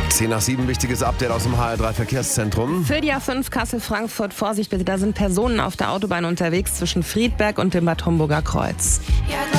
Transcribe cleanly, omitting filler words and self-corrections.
10 nach 7, wichtiges Update aus dem HR3 Verkehrszentrum. Für die A5 Kassel-Frankfurt, Vorsicht bitte, da sind Personen auf der Autobahn unterwegs zwischen Friedberg und dem Bad Homburger Kreuz.